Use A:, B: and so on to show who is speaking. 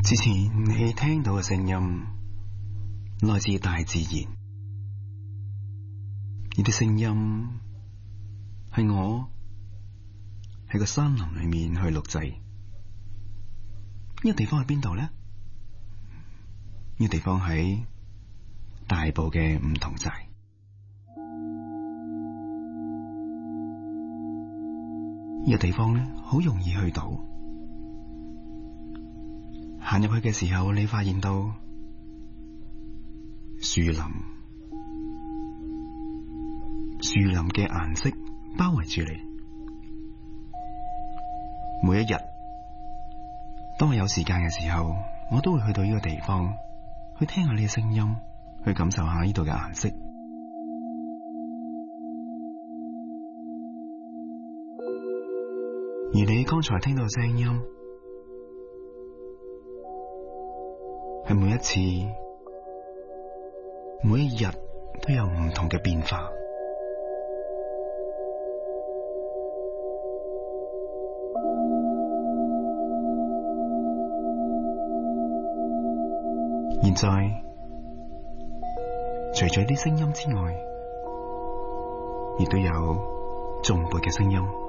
A: 之前你聽到嘅聲音來自大自然，呢啲聲音係我喺個山林裏面去錄製。呢個地方喺邊度呢？呢個地方喺大埔嘅梧桐寨。呢個地方咧，好容易去到。行入去嘅時候，你發現到樹林嘅顏色包圍住你。每一日，當我有時間嘅時候，我都會去到呢個地方，去聽下你嘅聲音，去感受下呢度嘅顏色。而你剛才聽到嘅聲音，係每一次、每一日都有唔同嘅變化。現在，除咗啲聲音之外，亦都有頌缽嘅聲音。